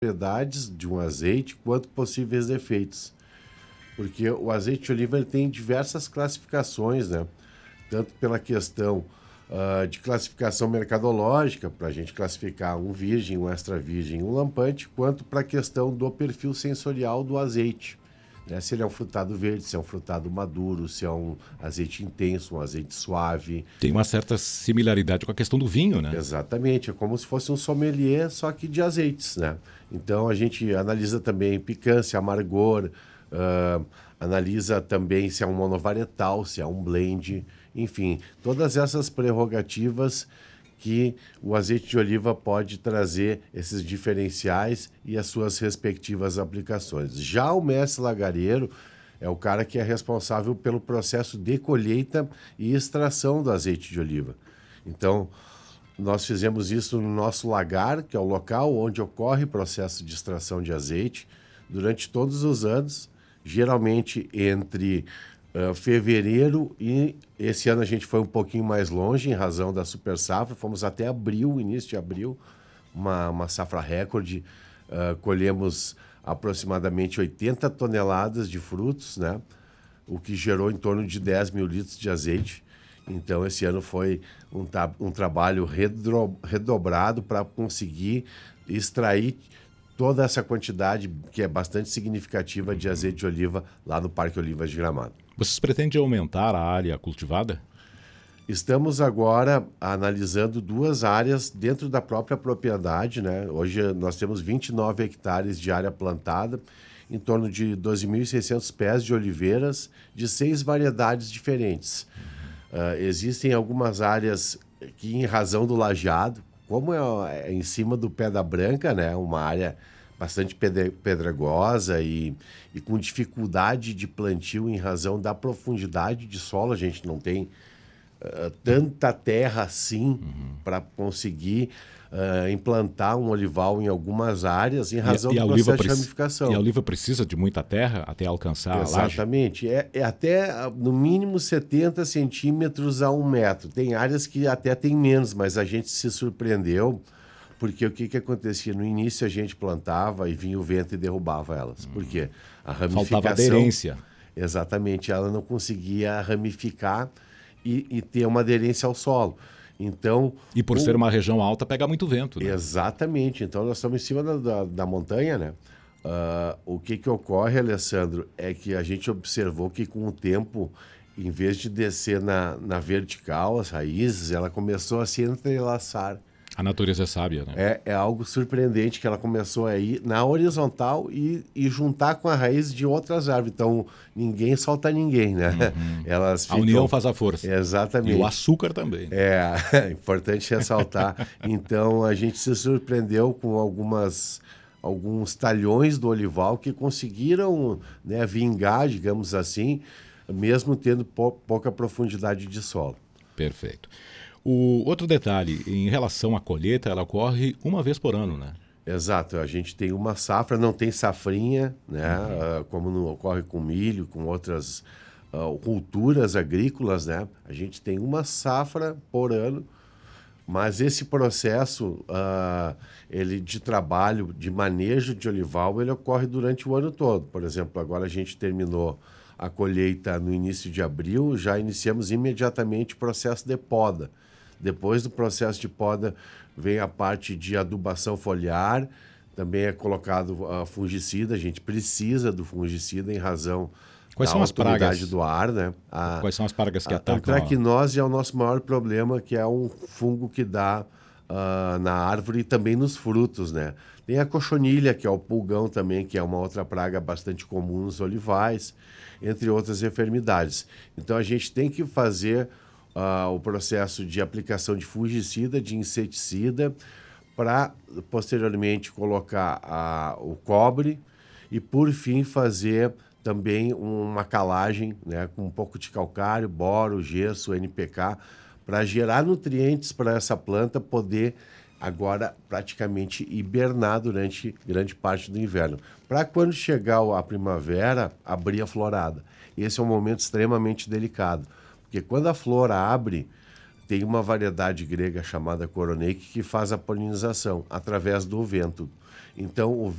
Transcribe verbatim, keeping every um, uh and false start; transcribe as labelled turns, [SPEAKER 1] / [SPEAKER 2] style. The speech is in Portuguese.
[SPEAKER 1] propriedades de um azeite quanto possíveis defeitos. Porque o azeite de oliva ele tem diversas classificações, né? Tanto pela questão uh, de classificação mercadológica, para a gente classificar um virgem, um extra virgem, um lampante, quanto para a questão do perfil sensorial do azeite. Né? Se ele é um frutado verde, se é um frutado maduro, se é um azeite intenso, um azeite suave.
[SPEAKER 2] Tem uma certa similaridade com a questão do vinho, né?
[SPEAKER 1] Exatamente, é como se fosse um sommelier, só que de azeites, né? Então a gente analisa também picância, amargor, uh, analisa também se é um monovarietal, se é um blend, enfim, todas essas prerrogativas que o azeite de oliva pode trazer, esses diferenciais e as suas respectivas aplicações. Já o mestre lagareiro é o cara que é responsável pelo processo de colheita e extração do azeite de oliva. Então, nós fizemos isso no nosso lagar, que é o local onde ocorre o processo de extração de azeite, durante todos os anos, geralmente entre uh, fevereiro e esse ano a gente foi um pouquinho mais longe em razão da super safra, fomos até abril, início de abril, uma, uma safra recorde, uh, colhemos aproximadamente oitenta toneladas de frutos, né? O que gerou em torno de dez mil litros de azeite. Então, esse ano foi um, ta- um trabalho redro- redobrado para conseguir extrair toda essa quantidade, que é bastante significativa, de azeite de oliva lá no Parque Olivas de Gramado.
[SPEAKER 2] Vocês pretendem aumentar a área cultivada?
[SPEAKER 1] Estamos agora analisando duas áreas dentro da própria propriedade, né? Hoje nós temos vinte e nove hectares de área plantada, em torno de doze mil e seiscentos pés de oliveiras de seis variedades diferentes. Uh, existem algumas áreas que, em razão do lajeado, como é, é em cima do Pedra Branca, né? Uma área bastante pedre- pedregosa e, e com dificuldade de plantio em razão da profundidade de solo, a gente não tem Uh, tanta terra assim uhum. para conseguir uh, implantar um olival em algumas áreas em razão
[SPEAKER 2] e a, e
[SPEAKER 1] do
[SPEAKER 2] a
[SPEAKER 1] processo
[SPEAKER 2] preci-
[SPEAKER 1] de ramificação.
[SPEAKER 2] E a oliva precisa de muita terra até alcançar a laje?
[SPEAKER 1] Exatamente. É, é até, no mínimo, setenta centímetros a um metro. Tem áreas que até tem menos, mas a gente se surpreendeu porque o que, que acontecia? No início a gente plantava e vinha o vento e derrubava elas. Hum. Por quê? A ramificação...
[SPEAKER 2] Faltava aderência.
[SPEAKER 1] Exatamente. Ela não conseguia ramificar E, e ter uma aderência ao solo. Então,
[SPEAKER 2] e por
[SPEAKER 1] o...
[SPEAKER 2] ser uma região alta, pega muito vento. Né?
[SPEAKER 1] Exatamente. Então, nós estamos em cima da, da, da montanha, né? Uh, o que, que ocorre, Alessandro, é que a gente observou que com o tempo, em vez de descer na, na vertical, as raízes, ela começou a se entrelaçar.
[SPEAKER 2] A natureza é sábia, né?
[SPEAKER 1] É, é algo surpreendente que ela começou a ir na horizontal e, e juntar com a raiz de outras árvores. Então, ninguém solta ninguém, né?
[SPEAKER 2] Uhum.
[SPEAKER 1] Elas ficam...
[SPEAKER 2] A união faz a força.
[SPEAKER 1] Exatamente.
[SPEAKER 2] E o açúcar também. Né?
[SPEAKER 1] É, é importante ressaltar. Então, a gente se surpreendeu com algumas, alguns talhões do olival que conseguiram, né, vingar, digamos assim, mesmo tendo pou, pouca profundidade de solo.
[SPEAKER 2] Perfeito. O outro detalhe, em relação à colheita, ela ocorre uma vez por ano, né?
[SPEAKER 1] Exato, a gente tem uma safra, não tem safrinha, né? Uhum. Uh, como não ocorre com milho, com outras uh, culturas agrícolas, né? A gente tem uma safra por ano, mas esse processo uh, ele de trabalho, de manejo de olival, ele ocorre durante o ano todo. Por exemplo, agora a gente terminou a colheita no início de abril, já iniciamos imediatamente o processo de poda. Depois do processo de poda vem a parte de adubação foliar, também é colocado uh, fungicida, a gente precisa do fungicida em razão
[SPEAKER 2] Quais
[SPEAKER 1] da
[SPEAKER 2] são as pragas
[SPEAKER 1] do ar, né? A,
[SPEAKER 2] Quais são as pragas que
[SPEAKER 1] a,
[SPEAKER 2] atacam?
[SPEAKER 1] A antracnose é o nosso maior problema, que é um fungo que dá uh, na árvore e também nos frutos, né? Tem a cochonilha, que é o pulgão também, que é uma outra praga bastante comum nos olivais, entre outras enfermidades. Então a gente tem que fazer Uh, o processo de aplicação de fungicida, de inseticida, para posteriormente colocar uh, o cobre e, por fim, fazer também uma calagem, né, com um pouco de calcário, boro, gesso, N P K, para gerar nutrientes para essa planta poder agora praticamente hibernar durante grande parte do inverno. Para quando chegar a primavera, abrir a florada. Esse é um momento extremamente delicado. Porque quando a flor abre, tem uma variedade grega chamada coroneik que faz a polinização através do vento. Então, o